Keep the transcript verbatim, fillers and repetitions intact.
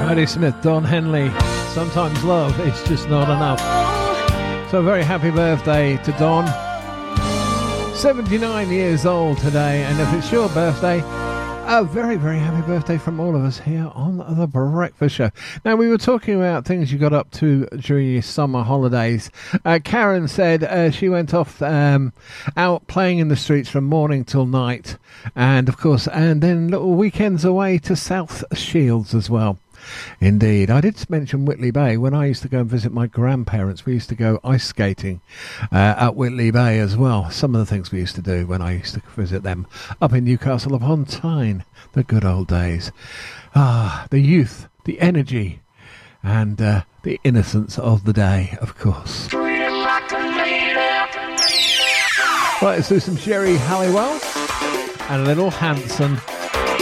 Patti Smith, Don Henley. Sometimes love is just not enough. So very happy birthday to Don. seventy-nine years old today, and if it's your birthday, a very, very happy birthday from all of us here on The Breakfast Show. Now, we were talking about things you got up to during your summer holidays. Uh, Karen said uh, she went off um, out playing in the streets from morning till night. And, of course, and then little weekends away to South Shields as well. Indeed. I did mention Whitley Bay. When I used to go and visit my grandparents, we used to go ice skating uh, at Whitley Bay as well. Some of the things we used to do when I used to visit them up in Newcastle upon Tyne. The good old days. Ah, the youth, the energy, and uh, the innocence of the day, of course. Right, let's do some Sherry Halliwell and a little Hanson.